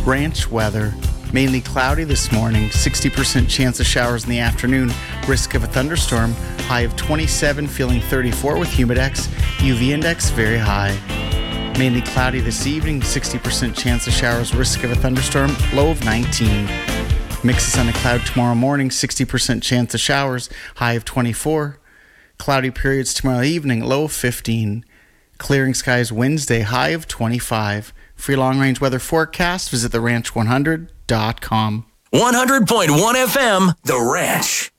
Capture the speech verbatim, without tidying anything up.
Ranch weather. Mainly cloudy this morning, sixty percent chance of showers in the afternoon, risk of a thunderstorm, high of twenty-seven, feeling thirty-four with humidex, U V index very high. Mainly cloudy this evening, sixty percent chance of showers, risk of a thunderstorm, low of nineteen. Mix of sun and cloud tomorrow morning, sixty percent chance of showers, high of twenty-four. Cloudy periods tomorrow evening, low of fifteen. Clearing skies Wednesday, high of twenty-five. For your long-range weather forecast, visit the ranch one hundred dot com. one hundred point one F M, The Ranch.